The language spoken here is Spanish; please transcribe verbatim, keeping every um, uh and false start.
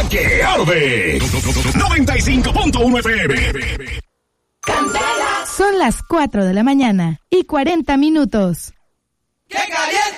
que arde. noventa y cinco punto uno F M. Son las cuatro de la mañana y cuarenta minutos. ¡Qué caliente!